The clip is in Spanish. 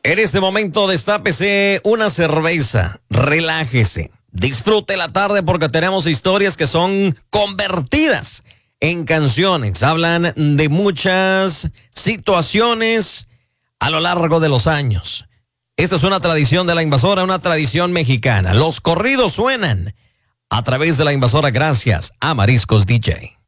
En este momento destápese una cerveza, relájese, disfrute la tarde porque tenemos historias que son convertidas en canciones. Hablan de muchas situaciones a lo largo de los años. Esta es una tradición de La Invasora, una tradición mexicana. Los corridos suenan a través de La Invasora gracias a Mariscos DJ.